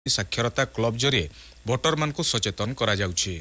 साक्षरता क्लब जरिए भोटर मान को सचेतन करा जाउछि।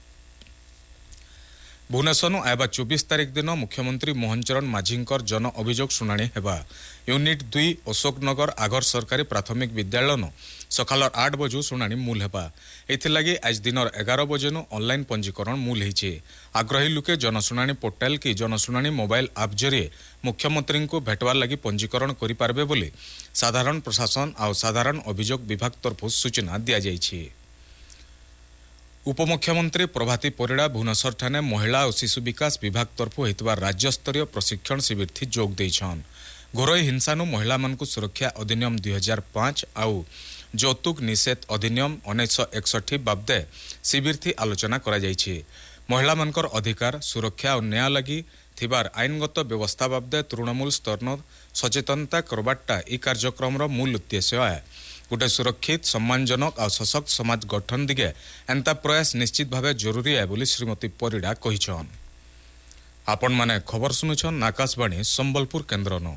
भुवनेश्वर आयबा 24 तारिख दिन मुख्यमंत्री मोहन चरण माझींकर जन अभियोग शुणाणी हेबा। यूनिट 2 अशोकनगर आगर सरकारी प्राथमिक विद्यालय सकाल 8 बजू शुणाणी मूल हेबा। एथिलागी आज दिन 11 बजेनु ऑनलाइन पंजीकरण मूल होइछि। आग्रही लोके जनशुणाणी पोर्टाल की जनशुणाणी मोबाइल ऐप जरिए मुख्यमंत्री को भेटवार लगी पंजीकरण करि पारबे बोली साधारण प्रशासन और साधारण अभियोग विभाग तरफ सूचना दिया जाइछि। उपमुख्यमंत्री प्रभाती परिड़ा भुवनेश्वर ठाणे महिला और शिशु विकास विभाग तरफ होइतबा राज्य स्तरीय प्रशिक्षण शिविर थी जोग देइछन। घरोई हिंसानु महिला मानकु सुरक्षा अधिनियम 2005 आउ यौतुक निषेध अधिनियम 1961 बाबदे शिविर थी आलोचना करा जाइछि। महिला मानकर अधिकार सुरक्षा और न्याय लगी थिबार आईनगत व्यवस्था बाबदे तृणमूल स्तर सचेतनता करबाटा ई कार्यक्रम मूल उद्देश्य है। गोटे सुरक्षित सम्मानजनक और सशक्त समाज गठन दिगे एंता प्रयास निश्चित भावे जरूरी है बोली श्रीमती परिड़ा कहिछन। आपण माने खबर सुनुछन आकाशवाणी संबलपुर केन्द्रनो।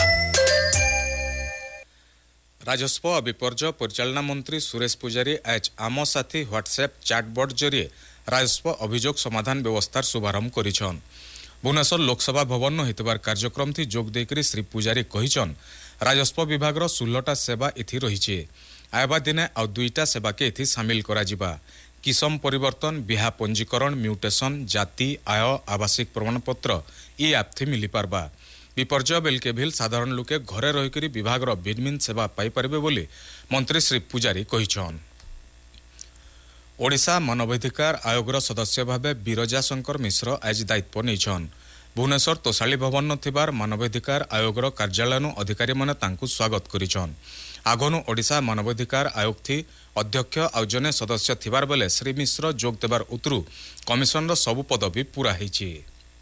राजस्व और विपर्य परिचालना मंत्री सुरेश पुजारी आज आम साथी व्हाट्सएप चैटबॉट जरिए राजस्व अभियोग समाधान व्यवस्थार शुभारंभ करिछन। भुवनेश्वर लोकसभा भवन हितबार कार्यक्रम थी जोग देकरी श्री पुजारी कहिछन राजस्व विभाग 16टा सेवा इथि रहिछि। आयबा दिने आउ 2टा सेवा के इथि शामिल करा जिबा। किसम परिवर्तन बिहा पंजीकरण म्यूटेशन जाति आय आवासिक प्रमाणपत्र ई ऐप थी मिली पारबा। विपर्य बेल के भिल साधारण लोके घरे रहिकरी विभाग भिन्न सेवा पाई पारबे बोली मंत्री श्री पुजारी कहिछन। ओडिशा मानवाधिकार आयोग सदस्य भावे बिरजा शंकर मिश्र आज दायित्व नेछन। भुवनेश्वर तोशाली भवन थिबार मानवाधिकार आयोग कार्यालय अधिकारी माने तांकु स्वागत करिछन। आगनु ओडिशा मानवाधिकार आयोग थी अध्यक्ष और जने सदस्य थिबार बेले श्री मिश्र जोग देबार उतरु कमिशन सबु पदवी पूरा होइछि।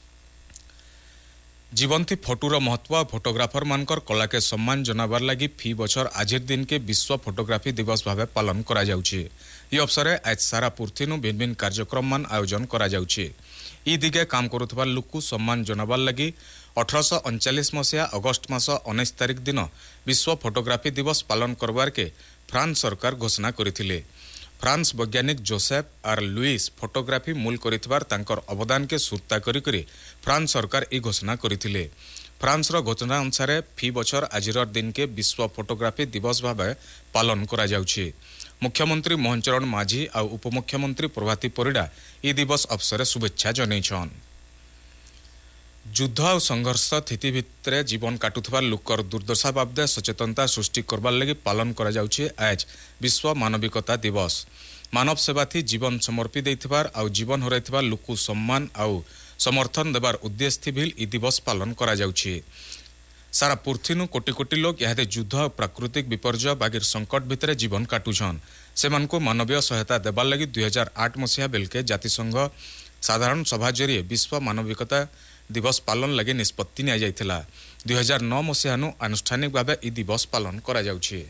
जीवंती फोटोर महत्व फोटोग्राफर मानकर कला के सम्मान जनाबार लगी फी बछर आजिर दिन के विश्व फोटोग्राफी दिवस भावे पालन करा जाउछि। ई अवसरे आज सारा पूर्थिनु भिन्न कार्यक्रम मान आयोजन करा जाउछि। ई दिगे काम करुथबा लोकु सम्मान जनाबार लगी 1839 मसिया अगस्त मास 19 तारिख दिन विश्व फोटोग्राफी दिवस पालन करबार के फ्रांस सरकार घोषणा करिथिले। फ्रांस वैज्ञानिक जोसेफ आर लुइस फोटोग्राफी मूल करिथबार तांकर अवदान के सुरता करी फ्रांस सरकार ई घोषणा करिथिले। फ्रांस रो घोषणा अनुसार फी बछर आजिर दिन के विश्व फोटोग्राफी दिवस भावे पालन करा जाउछि। मुख्यमंत्री मोहन चरण माझी और उपमुख्यमंत्री प्रभाती परिड़ा ई दिवस अवसर शुभेच्छा जनैछन। युद्ध और संघर्ष स्थिति भितर जीवन काटुथबा लोकर दुर्दशा बाबदे सचेतनता सृष्टि करबार लगी पालन करा जाउछि आज विश्व मानविकता दिवस। मानव सेवा थी जीवन समर्पी देथिबार और जीवन हरैथिबा लोकु सम्मान और समर्थन देबार उद्देश्य थी भी ई दिवस पालन करा जाउछि। सारा पूर्थिनु कोटी कोटी लोग यादे युद्ध और प्राकृतिक विपर्य बागिर संकट भितर जीवन काटुछन। सेमानकु मानवीय सहायता देबार लगी 2008 मसिहा बेलके जातिसंघ साधारण सभा जरिए विश्व मानविकता दिवस पालन लगे निष्पत्ति निया जाइथिला। 2009 मसिहानु आनुष्ठानिक भावे ई दिवस पालन करा जाउछि।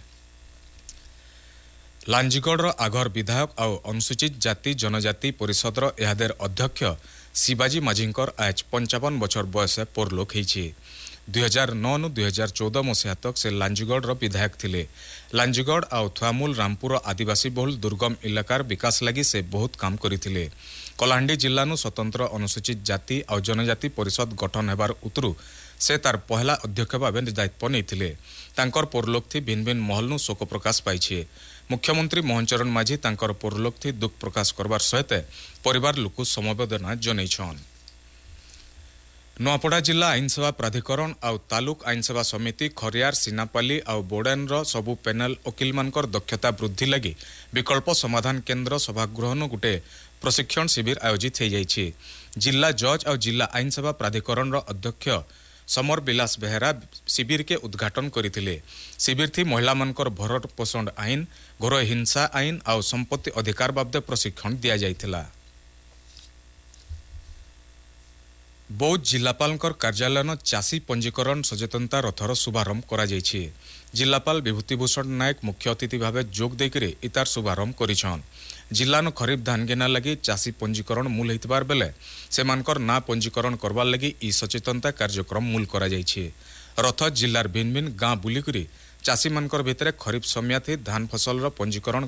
लांजीगढ़ आघर विधायक और अनुसूचित जाति जनजाति परिषद एहादेर अध्यक्ष शिवाजी माझींकर आज 55 बछर बयस परलोक होइछि। 2009 2014 मसिहा तक से लांजीगढ़ विधायक थिले। लांजीगढ़ और थुआमूल रामपुर आदिवासी बहुल दुर्गम इलाकार विकास लगी से बहुत काम करिथिले। कलाहांडी जिल्लानु स्वतंत्र अनुसूचित जाति और जनजाति परिषद गठन हेबार उतरु से तार पहला अध्यक्ष भावे दायित्व नेइथिले। तांकर परलोक थी भिन्न भिन्न महलनु शोक प्रकाश पाइछे। मुख्यमंत्री मोहन चरण माझी तांकर परलोक थी दुख प्रकाश करबार सहित परिवार लोकु समवेदना जनैछन। नुआपड़ा जिला आईनसेवा प्राधिकरण और तालुक आईनसेवा समिति खरियार सिनापाली और बोडेन सबु पैनल वकिल मानकर दक्षता वृद्धि लगी विकल्प समाधान केन्द्र सभागृह गोटे प्रशिक्षण शिविर आयोजित हो जाइछि। जिला जज और जिला आईनसेवा प्राधिकरण अध्यक्ष समर बिलास बेहेरा शिविर के उद्घाटन करथिले। शिविर थी महिला मानकर भरण पोषण आईन घरोई हिंसा आईन और संपत्ति अधिकार बाबदे प्रशिक्षण दिया जाइथिला। बौद्ध जिलापालकर कार्यालय चाषी पंजीकरण सचेतनता रथर शुभारंभ करा जाइछि। जिलापाल विभूतिभूषण नायक मुख्य अतिथि भावे जोग देकरी इतार शुभारंभ करिछन। जिल्लानु खरीफ धान गेना लगी चाषी पंजीकरण मूल होइतबार बेले सेमानकर ना पंजीकरण करबार लगी ई सचेतनता कार्यक्रम मूल करा जाइछि। रथ जिल्लार भिन्न भिन्न गाँ बुलिकरी ଚାଷୀମାନଙ୍କର ଭିତରେ ଖରିଫ ସମୟା ଥି ଧାନ ଫସଲର ପଞ୍ଜୀକରଣ